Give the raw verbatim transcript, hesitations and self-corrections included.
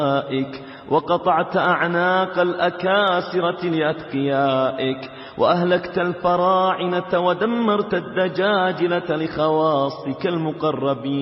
وقطعت أعناق الأكاسرة لأتقيائك، وأهلكت الفراعنة ودمرت الدجاجلة لخواصك المقربين.